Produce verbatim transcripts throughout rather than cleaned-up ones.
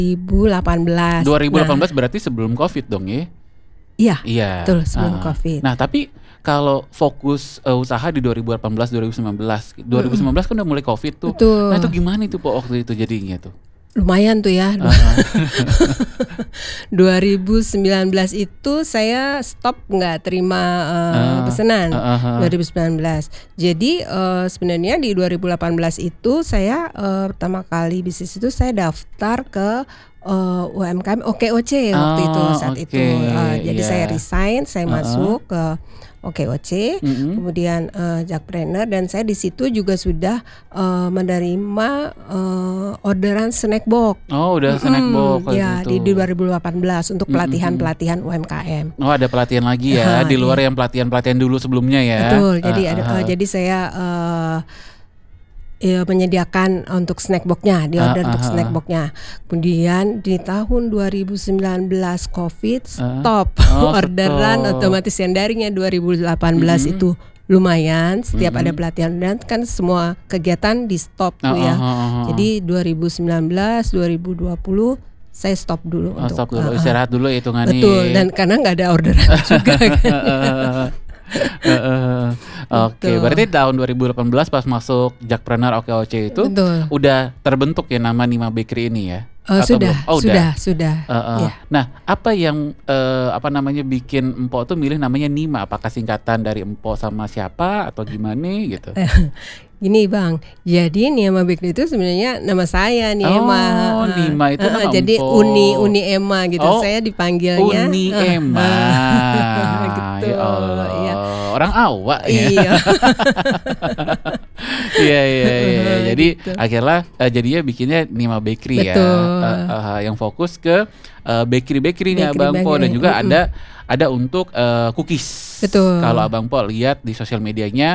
ribu delapan belas. dua ribu delapan belas Nah, berarti sebelum Covid dong ya? iya, Iya. betul sebelum Ah. Covid. Nah, tapi kalau fokus uh, usaha di dua ribu delapan belas dua ribu sembilan belas. dua ribu sembilan belas kan udah mulai Covid tuh. Betul. Nah, itu gimana itu Po waktu itu jadinya tuh? Lumayan tuh ya. Uh-uh. dua ribu sembilan belas itu saya stop nggak terima uh, Uh, pesanan. uh-uh. dua ribu sembilan belas. Jadi uh, sebenarnya di dua ribu delapan belas itu saya uh, pertama kali bisnis itu saya daftar ke uh, U M K M O K O C waktu itu Oh, saat oke, itu. Uh, jadi iya. saya resign, saya Uh-uh. masuk ke O K O C, Mm-mm. kemudian uh, Jakpreneur, dan saya di situ juga sudah uh, menerima uh, orderan snack box. Oh, udah snack Mm-mm, box waktu ya, itu. di, di dua ribu delapan belas untuk Mm-mm. pelatihan-pelatihan U M K M. Oh, ada pelatihan lagi ya Ah, di luar iya. yang pelatihan-pelatihan dulu sebelumnya ya. Betul. Jadi Ah, ada, ah, uh, ah. jadi saya uh, ya, menyediakan untuk snack box-nya, di order Ah, untuk ah, snack ah. box-nya. Kemudian di tahun dua ribu sembilan belas Covid stop Oh, orderan stop. otomatis yang darinya dua ribu delapan belas Mm-mm. itu lumayan, setiap Mm-mm. ada pelatihan dan kan semua kegiatan di stop tuh Ah, ya. ah, ah, ah. Jadi dua ribu sembilan belas dua ribu dua puluh saya stop dulu Oh, untuk stop dulu, uh, uh, istirahat dulu hitungannya. betul, dan karena nggak ada orderan juga kan. Heeh. Oke, Betul. berarti tahun dua ribu delapan belas pas masuk Jakpreneur O K O C itu Betul. udah terbentuk ya nama Nima Bakery ini ya? Uh, Atau sudah, belum? Oh, sudah, sudah. Heeh. Ya. Nah, apa yang eh, apa namanya bikin Empo tuh milih namanya Nima? Apakah singkatan dari Empo sama siapa atau gimana gitu? Gini Bang, jadi Nima Bakery itu sebenarnya nama saya Nima. Oh, Heeh. Nima itu Heeh, nama jadi Empo. Uni Uni Emma gitu. Oh, Saya dipanggilnya Uni Heeh. Emma. Gitu, Ya Allah. iya. Orang awak ya. Iya. Iya iya iya. Jadi Gitu. akhirnya eh, jadinya bikinnya Nima Bakery ya. Betul. Eh, eh, yang fokus ke eh, bakery-bakerynya Bakery, Abang Po, dan bakery. juga Mm-mm. ada ada untuk eh, cookies. Betul. Kalau Abang Po lihat di sosial medianya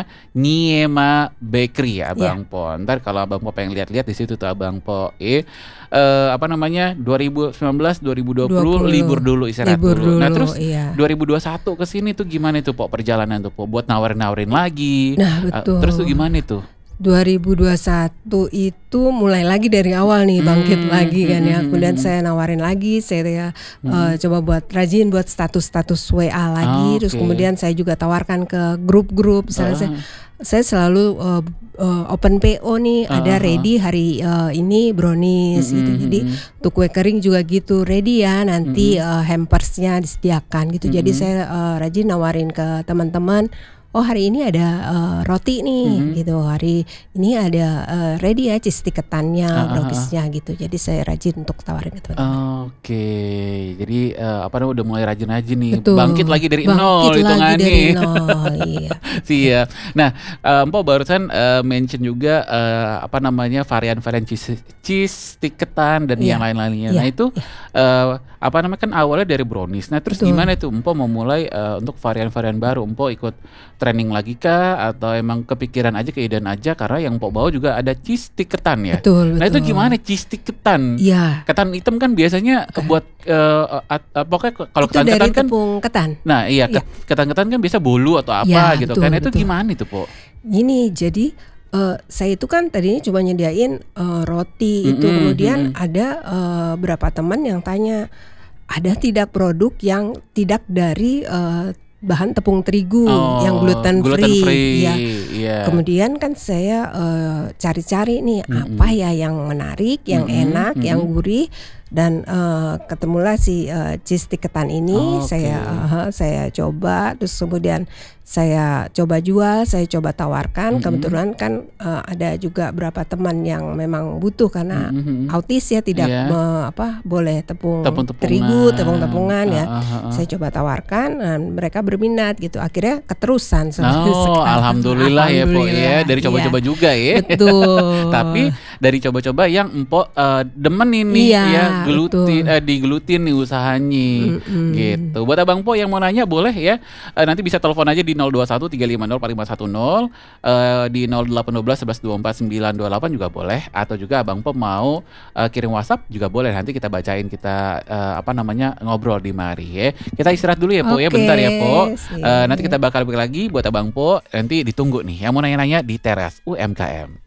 Niema Bakery ya Abang Po. Ntar kalau Abang Po pengen lihat-lihat di situ tuh Abang Po. Eh eh, apa namanya? dua ribu sembilan belas dua ribu dua puluh dua puluh. libur dulu, istirahat Libur dulu. Nah, dulu, terus iya. dua ribu dua puluh satu ke sini tuh gimana tuh Po perjalanan tuh Po buat nawarin-nawarin lagi. Nah, Eh, betul. terus tuh gimana tuh? dua ribu dua puluh satu itu mulai lagi dari awal nih, bangkit Hmm, lagi kan ya. hmm, Kemudian hmm. saya nawarin lagi, saya uh, coba buat rajin buat status-status W A lagi. Ah, Terus oke. kemudian saya juga tawarkan ke grup-grup. Misalnya Ah. saya, saya selalu uh, uh, open P O nih, Ah, ada ah, ready hari uh, ini brownies Hmm, gitu. hmm, Jadi hmm. untuk kue kering juga gitu, ready ya nanti uh, hampersnya disediakan gitu. Jadi Hmm. saya uh, rajin nawarin ke teman-teman. Oh, hari ini ada uh, roti nih Mhm. gitu, hari ini ada uh, ready ya cheese stick ketannya, Ah, ah, ah. browniesnya gitu. Jadi saya rajin untuk tawarin ke teman-teman. Oke, jadi eh, apa namanya udah mulai rajin-rajin nih, Betul. bangkit lagi dari Bangkit nol lagi hitungannya. dari nol, iya. Iya. Nah, eh, Empo barusan eh, mention juga eh, apa namanya varian-varian cheese, cheese stick ketan dan Iya. yang lain-lainnya. Iya, Nah itu eh, apa namanya kan awalnya dari brownies. Nah terus Betul. gimana tuh Empo mau mulai eh, untuk varian-varian baru? Empo ikut training lagi kah atau emang kepikiran aja, keidean aja, karena yang Empo bawa juga ada cheese stick ketan ya. Betul, Nah itu betul. gimana cheese stick ketan? Iya. Ketan hitam kan biasanya buat eh, at- eh, pokoknya kalau Itu ketan dari ketan kan. tepung ketan. Nah iya, Iya. ket- ketan-ketan kan biasa bolu atau apa Iya, gitu betul, kan. Itu betul. gimana itu Po? Gini, jadi eh, saya itu kan tadinya cuma nyediain eh, roti itu, Mm-mm, kemudian mm-mm. ada eh, beberapa teman yang tanya, ada tidak produk yang tidak dari eh, bahan tepung terigu yang gluten, gluten free, free, ya. iya. Kemudian kan saya eh, cari-cari nih Mm-mm. apa ya yang menarik, yang Mm-mm, enak, yang mm-mm. gurih, dan eh, ketemulah si eh, cheese stick ketan ini. Oh, oke. Saya eh, saya coba, terus kemudian saya coba jual, saya coba tawarkan. Mm-mm. Kebetulan kan eh, ada juga beberapa teman yang memang butuh karena Mhm. autis ya, tidak Iya. me- apa boleh tepung Tepung-tepungan. terigu, tepung-tepungan ya. Ah, ah, ah, ah. Saya coba tawarkan, dan mereka berminat gitu. Akhirnya keterusan sampai Oh, sekarang. alhamdulillah ya Po ya, dari Iya. coba-coba juga ya. Betul. Tapi dari coba-coba yang Empo eh, demen ini Iya, ya, gelutin betul. eh, digelutin nih usahanya. Mm-mm. Gitu. Buat Abang Po yang mau nanya boleh ya. Eh, nanti bisa telepon aja di nol dua satu tiga lima nol empat lima satu nol, eh, di nol delapan satu dua satu dua empat sembilan dua delapan juga boleh, atau juga Abang Po mau eh, kirim WhatsApp juga boleh. Nanti kita bacain, kita eh, apa namanya ngobrol di mari ya. Kita istirahat dulu ya Po ya, Oke, bentar ya Po. sip. Eh, nanti kita bakal balik lagi buat Abang Po. Nanti ditunggu nih yang mau nanya-nanya di teras U M K M.